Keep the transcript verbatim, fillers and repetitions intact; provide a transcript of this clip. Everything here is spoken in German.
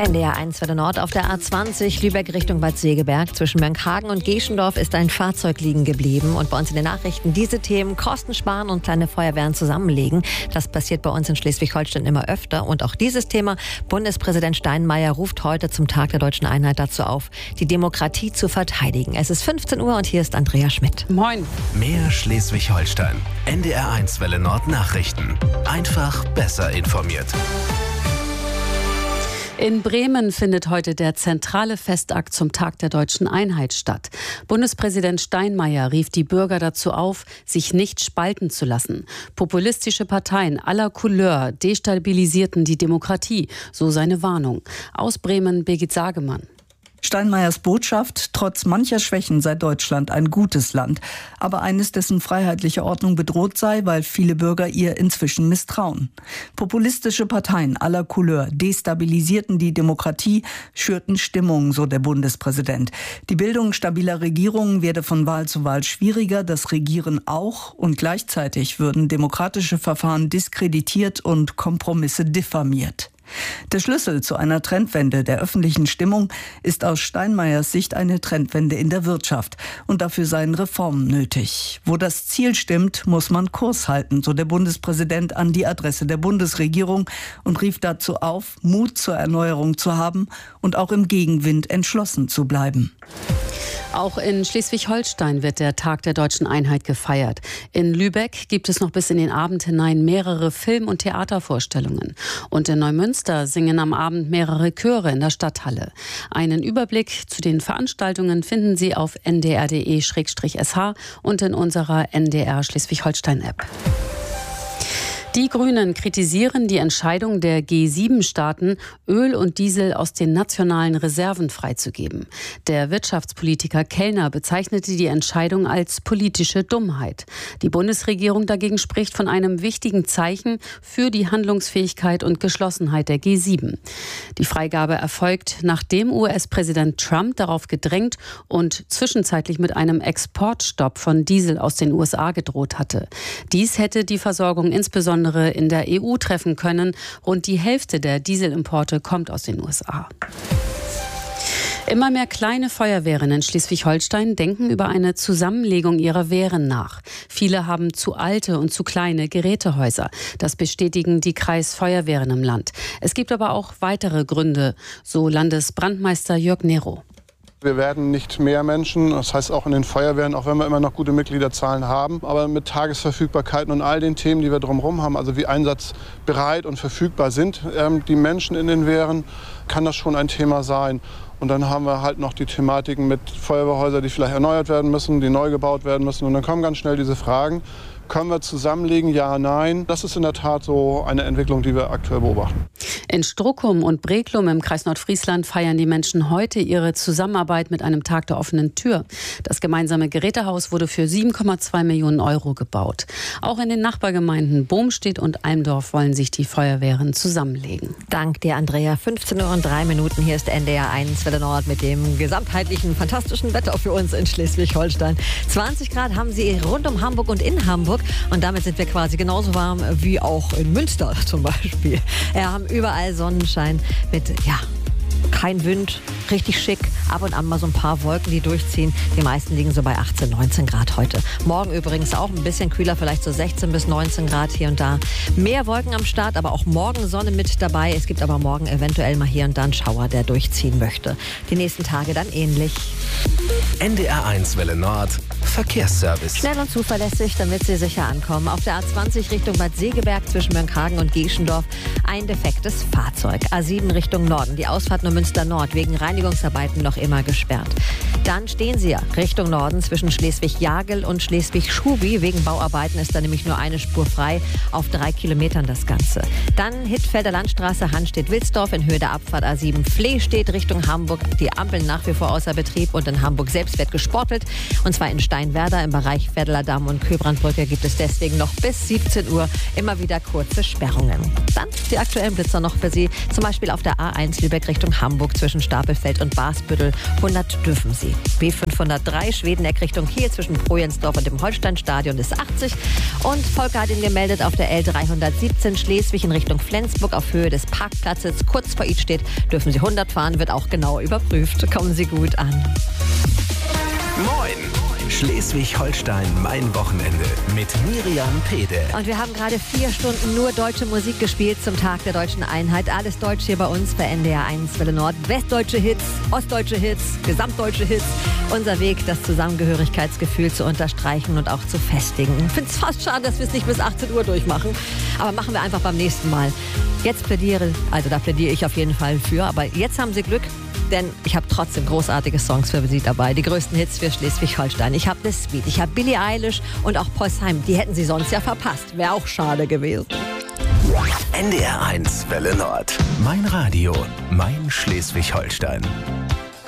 N D R eins Welle Nord auf der A zwanzig Lübeck Richtung Bad Segeberg. Zwischen Mönchhagen und Geschendorf ist ein Fahrzeug liegen geblieben. Und bei uns in den Nachrichten diese Themen: Kosten sparen und kleine Feuerwehren zusammenlegen. Das passiert bei uns in Schleswig-Holstein immer öfter. Und auch dieses Thema: Bundespräsident Steinmeier ruft heute zum Tag der Deutschen Einheit dazu auf, die Demokratie zu verteidigen. Es ist fünfzehn Uhr und hier ist Andrea Schmidt. Moin. Mehr Schleswig-Holstein. N D R eins Welle Nord Nachrichten. Einfach besser informiert. In Bremen findet heute der zentrale Festakt zum Tag der Deutschen Einheit statt. Bundespräsident Steinmeier rief die Bürger dazu auf, sich nicht spalten zu lassen. Populistische Parteien aller Couleur destabilisierten die Demokratie, so seine Warnung. Aus Bremen Birgit Sagemann. Steinmeiers Botschaft: Trotz mancher Schwächen sei Deutschland ein gutes Land, aber eines, dessen freiheitliche Ordnung bedroht sei, weil viele Bürger ihr inzwischen misstrauen. Populistische Parteien aller Couleur destabilisierten die Demokratie, schürten Stimmung, so der Bundespräsident. Die Bildung stabiler Regierungen werde von Wahl zu Wahl schwieriger, das Regieren auch, und gleichzeitig würden demokratische Verfahren diskreditiert und Kompromisse diffamiert. Der Schlüssel zu einer Trendwende der öffentlichen Stimmung ist aus Steinmeiers Sicht eine Trendwende in der Wirtschaft. Und dafür seien Reformen nötig. Wo das Ziel stimmt, muss man Kurs halten, so der Bundespräsident an die Adresse der Bundesregierung und rief dazu auf, Mut zur Erneuerung zu haben und auch im Gegenwind entschlossen zu bleiben. Auch in Schleswig-Holstein wird der Tag der Deutschen Einheit gefeiert. In Lübeck gibt es noch bis in den Abend hinein mehrere Film- und Theatervorstellungen. Und in Neumünster singen am Abend mehrere Chöre in der Stadthalle. Einen Überblick zu den Veranstaltungen finden Sie auf n d r punkt d e slash s h und in unserer N D R Schleswig-Holstein-App. Die Grünen kritisieren die Entscheidung der G sieben Staaten, Öl und Diesel aus den nationalen Reserven freizugeben. Der Wirtschaftspolitiker Kellner bezeichnete die Entscheidung als politische Dummheit. Die Bundesregierung dagegen spricht von einem wichtigen Zeichen für die Handlungsfähigkeit und Geschlossenheit der G sieben. Die Freigabe erfolgt, nachdem U S-Präsident Trump darauf gedrängt und zwischenzeitlich mit einem Exportstopp von Diesel aus den U S A gedroht hatte. Dies hätte die Versorgung insbesondere in der E U treffen können. Rund die Hälfte der Dieselimporte kommt aus den U S A. Immer mehr kleine Feuerwehren in Schleswig-Holstein denken über eine Zusammenlegung ihrer Wehren nach. Viele haben zu alte und zu kleine Gerätehäuser. Das bestätigen die Kreisfeuerwehren im Land. Es gibt aber auch weitere Gründe, so Landesbrandmeister Jörg Nero. Wir werden nicht mehr Menschen, das heißt auch in den Feuerwehren, auch wenn wir immer noch gute Mitgliederzahlen haben, aber mit Tagesverfügbarkeiten und all den Themen, die wir drumherum haben, also wie einsatzbereit und verfügbar sind ähm, die Menschen in den Wehren, kann das schon ein Thema sein. Und dann haben wir halt noch die Thematiken mit Feuerwehrhäusern, die vielleicht erneuert werden müssen, die neu gebaut werden müssen. Und dann kommen ganz schnell diese Fragen: Können wir zusammenlegen? Ja, nein. Das ist in der Tat so eine Entwicklung, die wir aktuell beobachten. In Strockum und Breklum im Kreis Nordfriesland feiern die Menschen heute ihre Zusammenarbeit mit einem Tag der offenen Tür. Das gemeinsame Gerätehaus wurde für sieben Komma zwei Millionen Euro gebaut. Auch in den Nachbargemeinden Bohmstedt und Almdorf wollen sich die Feuerwehren zusammenlegen. Dank dir, Andrea. fünfzehn Uhr und drei Minuten. Hier ist N D R eins Welle Nord mit dem gesamtheitlichen, fantastischen Wetter für uns in Schleswig-Holstein. zwanzig Grad haben sie rund um Hamburg und in Hamburg. Und damit sind wir quasi genauso warm wie auch in Münster zum Beispiel. Wir haben überall Sonnenschein mit, ja, kein Wind, richtig schick. Ab und an mal so ein paar Wolken, die durchziehen. Die meisten liegen so bei achtzehn, neunzehn Grad heute. Morgen übrigens auch ein bisschen kühler, vielleicht so sechzehn bis neunzehn Grad hier und da. Mehr Wolken am Start, aber auch morgen Sonne mit dabei. Es gibt aber morgen eventuell mal hier und da einen Schauer, der durchziehen möchte. Die nächsten Tage dann ähnlich. N D R eins Welle Nord Verkehrsservice. Schnell und zuverlässig, damit Sie sicher ankommen. Auf der A zwanzig Richtung Bad Segeberg zwischen Mönchhagen und Geschendorf ein defektes Fahrzeug. A sieben Richtung Norden, die Ausfahrt Neumünster Nord, wegen Reinigungsarbeiten noch immer gesperrt. Dann stehen Sie ja Richtung Norden zwischen Schleswig-Jagel und Schleswig-Schubi. Wegen Bauarbeiten ist da nämlich nur eine Spur frei, auf drei Kilometern das Ganze. Dann Hittfelder Landstraße, Hanstedt-Wilsdorf in Höhe der Abfahrt A sieben Flehstedt Richtung Hamburg. Die Ampeln nach wie vor außer Betrieb und in Hamburg selbst wird gesportelt. Und zwar in Steinwerder im Bereich Werdeler Damm und Köbrandbrücke gibt es deswegen noch bis siebzehn Uhr immer wieder kurze Sperrungen. Dann die aktuellen Blitzer noch für Sie, zum Beispiel auf der A eins Lübeck Richtung Hamburg zwischen Stapelfeld und Basbüttel. hundert dürfen Sie. B fünfhundertdrei Schwedeneck Richtung Kiel zwischen Projensdorf und dem Holsteinstadion ist achtzig. Und Volker hat ihn gemeldet auf der L dreihundertsiebzehn Schleswig in Richtung Flensburg auf Höhe des Parkplatzes. Kurz vor Idstedt dürfen Sie hundert fahren, wird auch genau überprüft. Kommen Sie gut an. Moin! Schleswig-Holstein, mein Wochenende mit Miriam Pede. Und wir haben gerade vier Stunden nur deutsche Musik gespielt zum Tag der deutschen Einheit. Alles Deutsch hier bei uns bei N D R eins Welle Nord. Westdeutsche Hits, ostdeutsche Hits, gesamtdeutsche Hits. Unser Weg, das Zusammengehörigkeitsgefühl zu unterstreichen und auch zu festigen. Ich finde es fast schade, dass wir es nicht bis achtzehn Uhr durchmachen. Aber machen wir einfach beim nächsten Mal. Jetzt plädiere, also da plädiere ich auf jeden Fall für. Aber jetzt haben Sie Glück. Denn ich habe trotzdem großartige Songs für Sie dabei. Die größten Hits für Schleswig-Holstein. Ich habe The Sweet, ich habe Billie Eilish und auch Paul Simon. Die hätten Sie sonst ja verpasst. Wäre auch schade gewesen. N D R eins Welle Nord. Mein Radio, mein Schleswig-Holstein.